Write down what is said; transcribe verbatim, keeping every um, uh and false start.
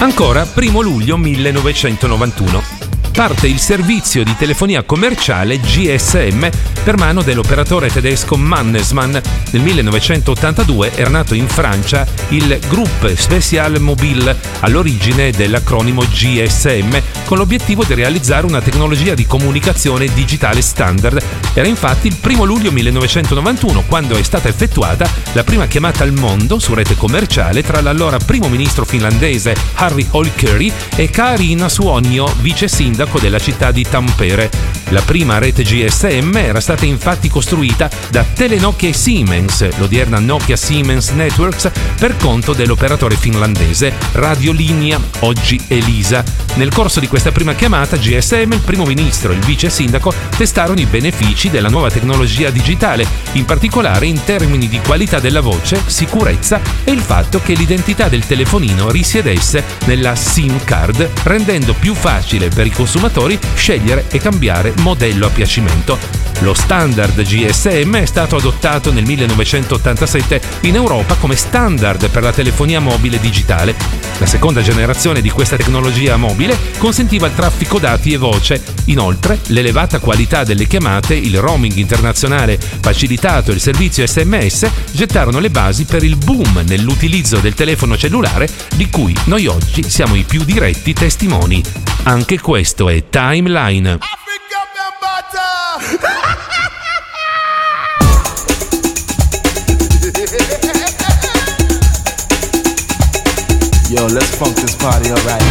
Ancora, primo luglio millenovecentonovantuno. Parte il servizio di telefonia commerciale G S M per mano dell'operatore tedesco Mannesmann. Nel millenovecentottantadue era nato in Francia il Groupe Spécial Mobile, all'origine dell'acronimo G S M, con l'obiettivo di realizzare una tecnologia di comunicazione digitale standard. Era infatti il primo luglio millenovecentonovantuno quando è stata effettuata la prima chiamata al mondo su rete commerciale tra l'allora primo ministro finlandese Harry Holkeri e Kaarina Suonio, vice sindaco della città di Tampere. La prima rete G S M era stata infatti costruita da Telenokia e Siemens, l'odierna Nokia Siemens Networks, per conto dell'operatore finlandese Radiolinja, oggi Elisa. Nel corso di questa prima chiamata G S M, il primo ministro e il vice sindaco testarono i benefici della nuova tecnologia digitale, in particolare in termini di qualità della voce, sicurezza e il fatto che l'identità del telefonino risiedesse nella SIM card, rendendo più facile per i consumatori scegliere e cambiare modello a piacimento. Lo standard G S M è stato adottato nel millenovecentottantasette in Europa come standard per la telefonia mobile digitale. La seconda generazione di questa tecnologia mobile consentiva il traffico dati e voce. Inoltre, l'elevata qualità delle chiamate, il roaming internazionale facilitato e il servizio S M S gettarono le basi per il boom nell'utilizzo del telefono cellulare di cui noi oggi siamo i più diretti testimoni. Anche questo è Timeline. Yo, let's funk this party, alright?